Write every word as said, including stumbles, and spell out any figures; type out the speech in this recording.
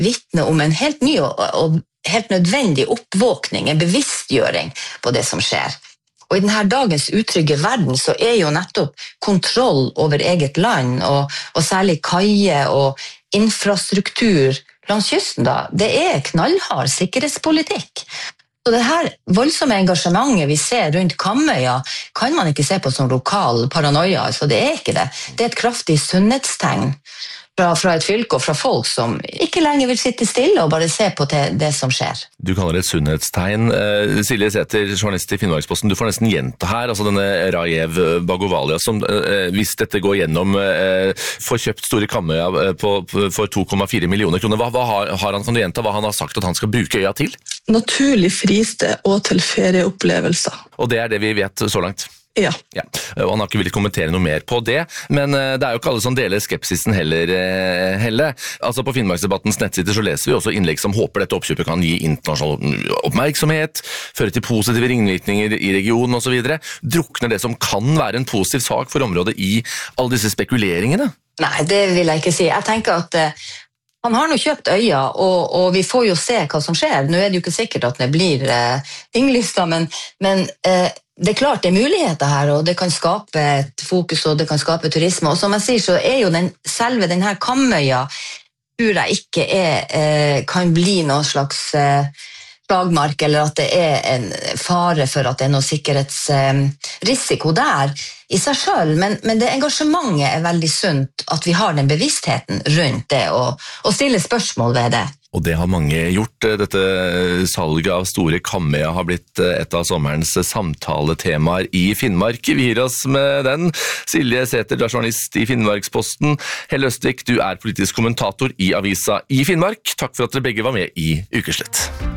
vittner om en helt ny og, og helt nødvendig oppvåkning, en bevisstgjøring på det som skjer. Og i denne dagens utrygge verden så er jo nettopp kontroll over eget land, og, og særlig kaier og infrastruktur langs kysten da, det er knallhard sikkerhetspolitikk. Så det her voldsomme engasjementet vi ser rundt Kamøya kan man ikke se på som lokal paranoia, altså det er ikke det. Det er et kraftig sunnhetstegn fra, fra et fylke og fra folk som ikke lenger vil sitte stille og bare se på det, det som skjer. Du kaller det et sunnhetstegn. Uh, Silje Sæther, journalist i Finnmarksposten, du får nesten gjenta her, altså denne Rajev Bagovalia, som uh, hvis dette går gjennom, uh, får kjøpt store Kamøya på, på, for to komma fire millioner kroner. Hva, hva har, har han, kan du gjenta hva han har sagt at han skal bruke øya til? Naturlig fristed og til ferieopplevelser. Og det er det vi vet så langt? Ja. ja. Og han har ikke villet kommentere noe mer på det, men det er jo ikke alle som deler skepsisen heller, Helle. Altså på Finnmarksdebattens nettsider så leser vi også innlegg som håper dette oppkjøpet kan gi internasjonal oppmerksomhet, føre til positive ringvirkninger i regionen og så videre. Drukner det som kan være en positiv sak for området i alle disse spekuleringene? Nei, det vil jeg ikke si. Jeg tenker at uh, han har nå kjøpt øya, og, og vi får jo se hva som skjer. Nå er det jo ikke sikkert at det blir uh, tinglysta, men, men uh, det er klart det er muligheter her, og det kan skape et fokus, og det kan skape turisme. Og som jeg sier, så er jo den, selve denne Kamøya, tror jeg ikke er, eh, kan bli noen slags eh, slagmark, eller at det er en fare for at det er noen sikkerhetsrisiko eh, der i seg selv. Men, men det engasjementet er veldig sunt, at vi har den bevisstheten rundt det, og, og stiller spørsmål ved det. Og det har mange gjort. Dette salget av store Kamøya har blitt et av sommerens samtaletemaer i Finnmark. Vi gir oss med den. Silje Sæther, du er journalist i Finnmarksposten. Helle Østvik, du er politisk kommentator i avisa i Finnmark. Takk for at dere begge var med i Ukeslutt.